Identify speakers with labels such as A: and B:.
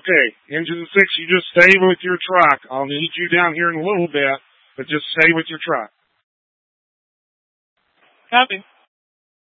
A: Okay, Engine 6, you just stay with your truck. I'll need you down here in a little bit, but just stay with your truck.
B: Copy.